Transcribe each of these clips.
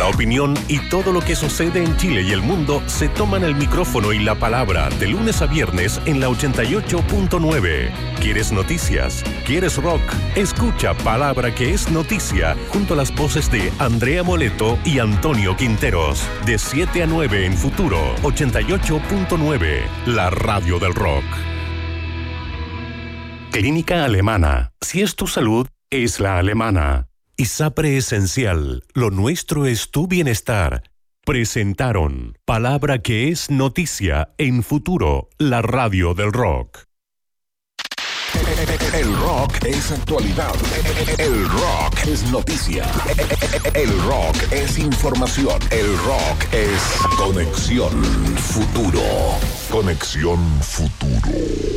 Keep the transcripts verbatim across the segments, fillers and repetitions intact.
opinión y todo lo que sucede en Chile y el mundo se toman el micrófono y la palabra de lunes a viernes en la ochenta y ocho punto nueve. ¿Quieres noticias? ¿Quieres rock? Escucha Palabra que es Noticia junto a las voces de Andrea Moleto y Antonio Quinteros. De siete a nueve en Futuro ochenta y ocho punto nueve, la radio del rock. Clínica Alemana. Si es tu salud, es la alemana. ISAPRE Esencial. Lo nuestro es tu bienestar. Presentaron Palabra que es Noticia en Futuro, la radio del rock. El rock es actualidad. El rock es noticia. El rock es información. El rock es Conexión Futuro. Conexión Futuro.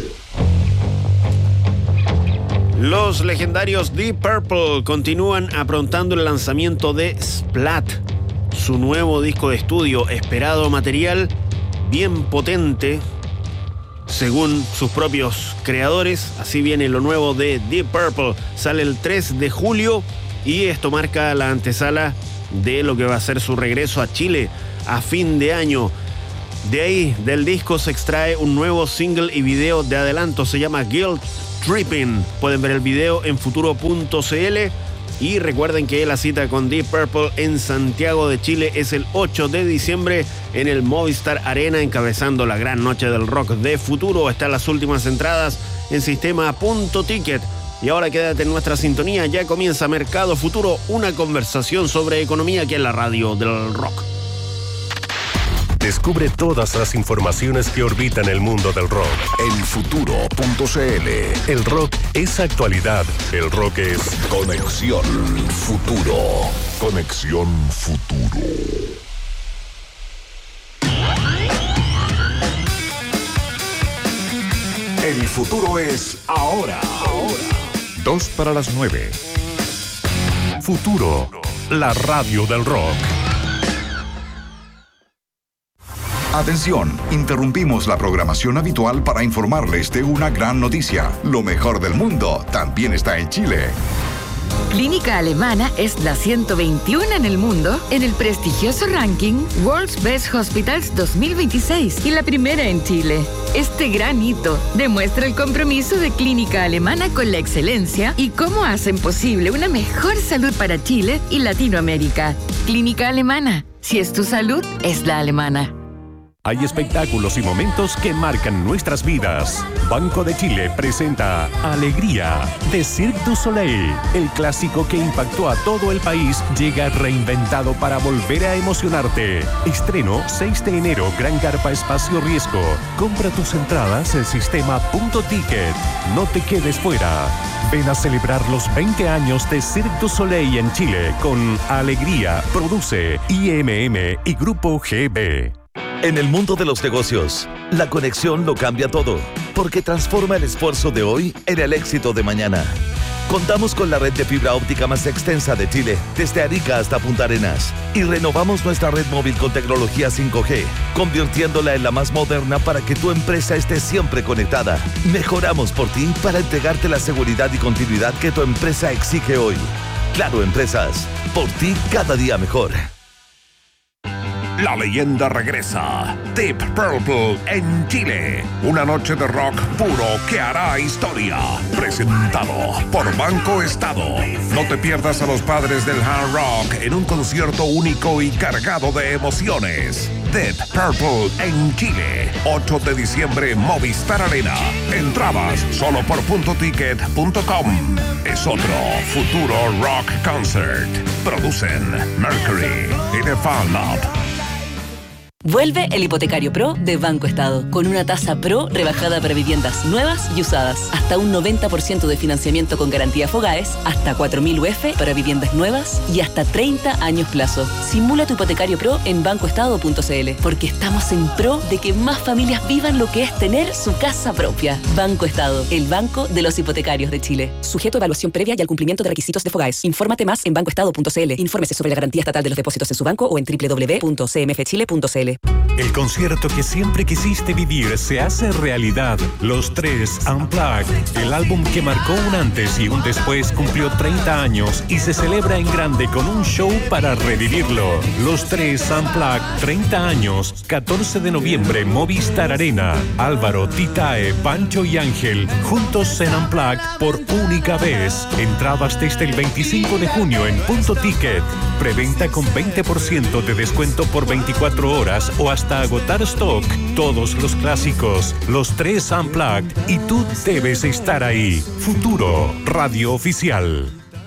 Los legendarios Deep Purple continúan aprontando el lanzamiento de Splat, su nuevo disco de estudio, esperado material bien potente, según sus propios creadores. Así viene lo nuevo de Deep Purple, sale el tres de julio y esto marca la antesala de lo que va a ser su regreso a Chile a fin de año. De ahí, del disco se extrae un nuevo single y video de adelanto, se llama Guilt Tripping. Pueden ver el video en futuro punto cl y recuerden que la cita con Deep Purple en Santiago de Chile es el ocho de diciembre en el Movistar Arena, encabezando la gran noche del rock de Futuro. Están las últimas entradas en sistema punto ticket. Y ahora quédate en nuestra sintonía, ya comienza Mercado Futuro, una conversación sobre economía aquí en la radio del rock. Descubre todas las informaciones que orbitan el mundo del rock en futuro punto cl. El rock es actualidad. El rock es Conexión Futuro. Conexión Futuro. El futuro es ahora. Ahora. Dos para las nueve. Futuro, la radio del rock. Atención, interrumpimos la programación habitual para informarles de una gran noticia. Lo mejor del mundo también está en Chile. Clínica Alemana es la ciento veintiuno en el mundo en el prestigioso ranking World's Best Hospitals dos mil veintiséis y la primera en Chile. Este gran hito demuestra el compromiso de Clínica Alemana con la excelencia y cómo hacen posible una mejor salud para Chile y Latinoamérica. Clínica Alemana. Si es tu salud, es la alemana. Hay espectáculos y momentos que marcan nuestras vidas. Banco de Chile presenta Alegría de Cirque du Soleil. El clásico que impactó a todo el país llega reinventado para volver a emocionarte. Estreno seis de enero, Gran Carpa Espacio Riesgo. Compra tus entradas en sistema punto ticket. No te quedes fuera. Ven a celebrar los veinte años de Cirque du Soleil en Chile con Alegría. Produce I M M y Grupo G B. En el mundo de los negocios, la conexión lo cambia todo, porque transforma el esfuerzo de hoy en el éxito de mañana. Contamos con la red de fibra óptica más extensa de Chile, desde Arica hasta Punta Arenas, y renovamos nuestra red móvil con tecnología cinco G, convirtiéndola en la más moderna para que tu empresa esté siempre conectada. Mejoramos por ti para entregarte la seguridad y continuidad que tu empresa exige hoy. Claro Empresas, por ti cada día mejor. La leyenda regresa. Deep Purple en Chile. Una noche de rock puro que hará historia. Presentado por Banco Estado. No te pierdas a los padres del hard rock en un concierto único y cargado de emociones. Deep Purple en Chile. ocho de diciembre, Movistar Arena. Entradas solo por punto ticket punto com. Es otro Futuro Rock Concert. Producen Mercury y The Fan Lab. Vuelve el Hipotecario Pro de Banco Estado, con una tasa Pro rebajada para viviendas nuevas y usadas. Hasta un noventa por ciento de financiamiento con garantía Fogaes, hasta cuatro mil U F para viviendas nuevas y hasta treinta años plazo. Simula tu Hipotecario Pro en banco estado punto cl, porque estamos en pro de que más familias vivan lo que es tener su casa propia. Banco Estado, el banco de los hipotecarios de Chile. Sujeto a evaluación previa y al cumplimiento de requisitos de Fogaes. Infórmate más en banco estado punto cl. Infórmese sobre la garantía estatal de los depósitos en su banco o en doble u doble u doble u punto c m f chile punto c l. Chile. El concierto que siempre quisiste vivir se hace realidad. Los Tres Unplugged, el álbum que marcó un antes y un después, cumplió treinta años y se celebra en grande con un show para revivirlo. Los Tres Unplugged, treinta años, catorce de noviembre, Movistar Arena. Álvaro, Titae, Pancho y Ángel, juntos en Unplugged por única vez. Entradas desde el veinticinco de junio en Punto Ticket. Preventa con veinte por ciento de descuento por veinticuatro horas o hasta agotar stock. Todos los clásicos, los Tres Unplugged, y tú debes estar ahí. Futuro, radio oficial.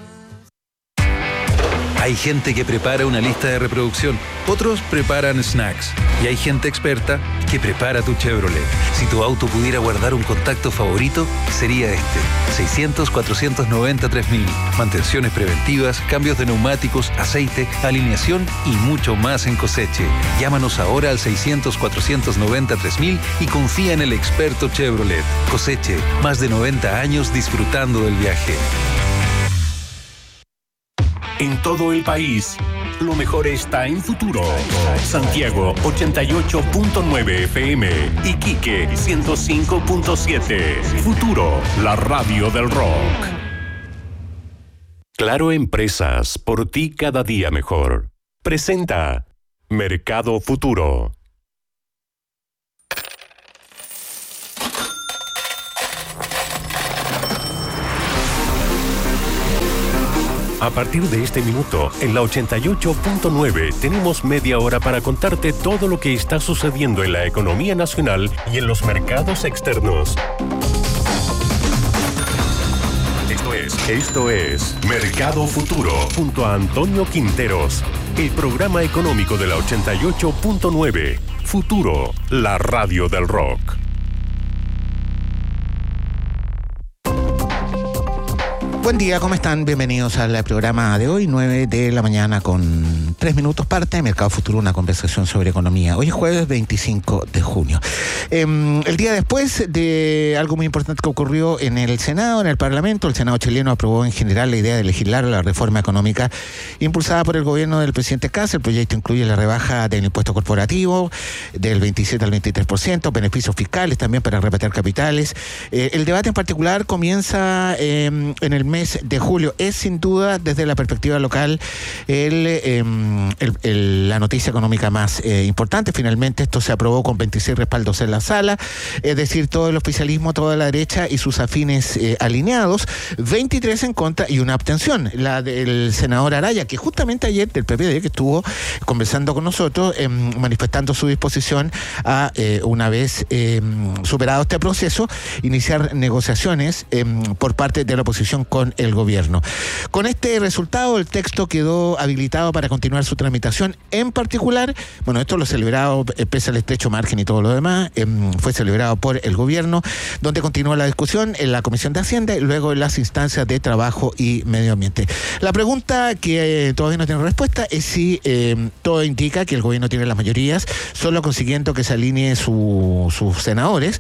Hay gente que prepara una lista de reproducción, otros preparan snacks y hay gente experta que prepara tu Chevrolet. Si tu auto pudiera guardar un contacto favorito, sería este. seiscientos, cuatrocientos noventa, tres mil. Mantenciones preventivas, cambios de neumáticos, aceite, alineación y mucho más en Coseche. Llámanos ahora al seiscientos, cuatrocientos noventa, tres mil y confía en el experto Chevrolet. Coseche, más de noventa años disfrutando del viaje. En todo el país, lo mejor está en Futuro. Santiago ochenta y ocho punto nueve F M, Iquique ciento cinco punto siete. Futuro, la radio del rock. Claro Empresas, por ti cada día mejor. Presenta Mercado Futuro. A partir de este minuto, en la ochenta y ocho punto nueve, tenemos media hora para contarte todo lo que está sucediendo en la economía nacional y en los mercados externos. Esto es, esto es Mercado Futuro, junto a Antonio Quinteros, el programa económico de la ochenta y ocho punto nueve. Futuro, la radio del rock. Buen día, ¿cómo están? Bienvenidos al programa de hoy, nueve de la mañana con tres minutos, parte de Mercado Futuro, una conversación sobre economía. Hoy es jueves veinticinco de junio. Eh, el día después de algo muy importante que ocurrió en el Senado, en el Parlamento, el Senado chileno aprobó en general la idea de legislar la reforma económica impulsada por el gobierno del presidente Kast. El proyecto incluye la rebaja del impuesto corporativo del veintisiete al veintitrés por ciento, beneficios fiscales también para repartir capitales. Eh, el debate en particular comienza eh, en el mes de julio. Es sin duda, desde la perspectiva local, el, eh, el, el, la noticia económica más eh, importante. Finalmente esto se aprobó con veintiséis respaldos en la sala, es decir, todo el oficialismo, toda la derecha y sus afines eh, alineados, veintitrés en contra y una abstención, la del senador Araya, que justamente ayer del P P D, que estuvo conversando con nosotros, eh, manifestando su disposición a, eh, una vez eh, superado este proceso, iniciar negociaciones eh, por parte de la oposición con el gobierno. Con este resultado, el texto quedó habilitado para continuar su tramitación. En particular, bueno, esto lo celebrado, eh, pese al estrecho margen y todo lo demás, eh, fue celebrado por el gobierno, donde continuó la discusión en la Comisión de Hacienda y luego en las instancias de Trabajo y Medio Ambiente. La pregunta que eh, todavía no tiene respuesta es si eh, todo indica que el gobierno tiene las mayorías, solo consiguiendo que se alineen su, sus senadores,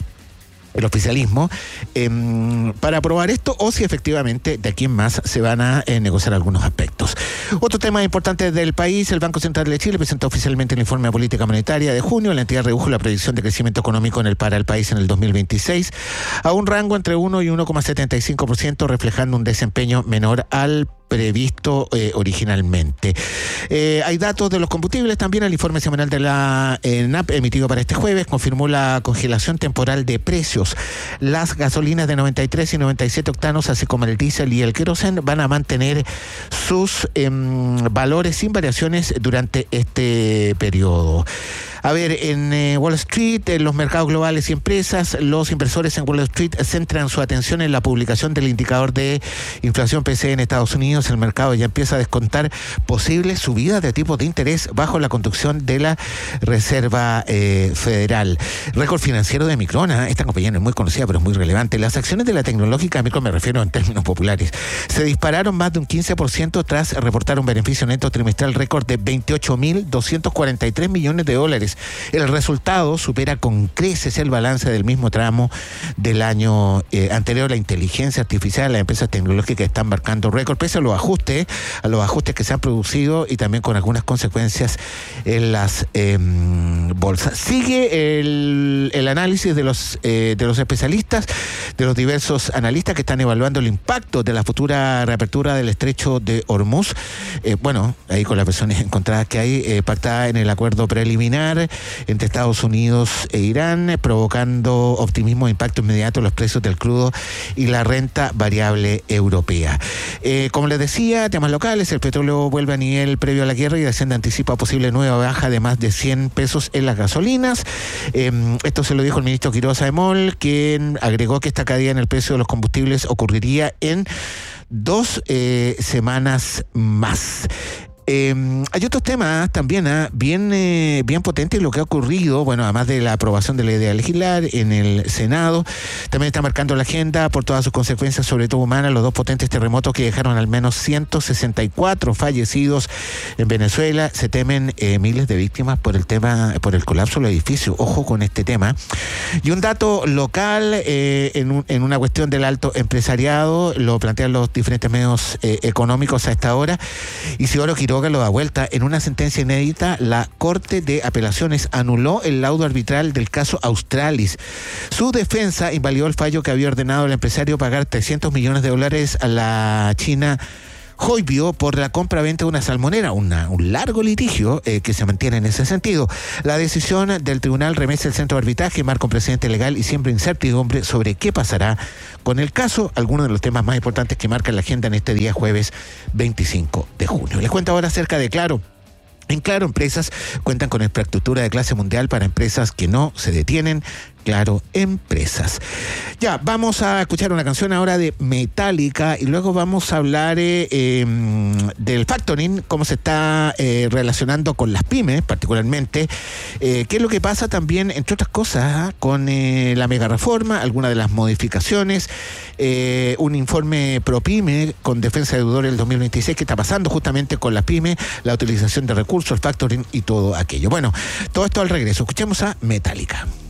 el oficialismo, eh, para aprobar esto, o si efectivamente de aquí en más se van a eh, negociar algunos aspectos. Otro tema importante del país: el Banco Central de Chile presentó oficialmente el informe de política monetaria de junio. La entidad redujo la predicción de crecimiento económico en el para el país en el dos mil veintiséis a un rango entre uno y uno coma setenta y cinco por ciento, reflejando un desempeño menor al previsto eh, originalmente. Eh, hay datos de los combustibles también. El informe semanal de la eh, N A P emitido para este jueves confirmó la congelación temporal de precios. Las gasolinas de noventa y tres y noventa y siete octanos, así como el diésel y el queroseno, van a mantener sus eh, valores sin variaciones durante este periodo. A ver, en eh, Wall Street, en los mercados globales y empresas, los inversores en Wall Street centran su atención en la publicación del indicador de inflación P C E en Estados Unidos. El mercado ya empieza a descontar posibles subidas de tipos de interés bajo la conducción de la Reserva eh, Federal. Récord financiero de Micron, ¿eh? Esta compañía no es muy conocida, pero es muy relevante. Las acciones de la tecnológica Micron, me refiero en términos populares, se dispararon más de un quince por ciento tras reportar un beneficio neto trimestral récord de veintiocho mil doscientos cuarenta y tres millones de dólares. millones. El resultado supera con creces el balance del mismo tramo del año eh, anterior. La inteligencia artificial, las empresas tecnológicas están marcando récord, pese a los ajustes, a los ajustes que se han producido y también con algunas consecuencias en las eh, bolsas. Sigue el, el análisis de los, eh, de los especialistas, de los diversos analistas que están evaluando el impacto de la futura reapertura del estrecho de Hormuz. Eh, bueno, ahí con las versiones encontradas que hay, eh, pactada en el acuerdo preliminar entre Estados Unidos e Irán, provocando optimismo e impacto inmediato en los precios del crudo y la renta variable europea. Eh, como les decía, temas locales, el petróleo vuelve a nivel previo a la guerra y Hacienda anticipa posible nueva baja de más de cien pesos en las gasolinas. Eh, esto se lo dijo el ministro Quiroz Aemol, quien agregó que esta caída en el precio de los combustibles ocurriría en dos eh, semanas más. Eh, hay otros temas también ¿eh? bien, eh, bien potentes lo que ha ocurrido, bueno, además de la aprobación de la idea de legislar en el Senado, también está marcando la agenda por todas sus consecuencias, sobre todo humanas, los dos potentes terremotos que dejaron al menos ciento sesenta y cuatro fallecidos en Venezuela. Se temen eh, miles de víctimas por el tema, por el colapso del edificio. Ojo con este tema. Y un dato local eh, en, un, en una cuestión del alto empresariado, lo plantean los diferentes medios eh, económicos a esta hora. Isidoro Quiroga lo da vuelta. En una sentencia inédita, la Corte de Apelaciones anuló el laudo arbitral del caso Australis. Su defensa invalidó el fallo que había ordenado al empresario pagar trescientos millones de dólares a la China Hoibio por la compra-venta de una salmonera, una, un largo litigio eh, que se mantiene en ese sentido. La decisión del tribunal remece el centro de arbitraje, marca un precedente legal y siempre incertidumbre sobre qué pasará con el caso, algunos de los temas más importantes que marcan la agenda en este día jueves veinticinco de junio. Les cuento ahora acerca de Claro. En Claro, empresas cuentan con infraestructura de clase mundial para empresas que no se detienen. Claro, empresas. Ya, vamos a escuchar una canción ahora de Metallica y luego vamos a hablar eh, eh, del factoring, cómo se está eh, relacionando con las pymes, particularmente. Eh, qué es lo que pasa también, entre otras cosas, ¿eh? con eh, la mega reforma, algunas de las modificaciones, eh, un informe pro pyme con defensa de deudores del dos mil veintiséis, qué está pasando justamente con las pymes, la utilización de recursos, el factoring y todo aquello. Bueno, todo esto al regreso. Escuchemos a Metallica.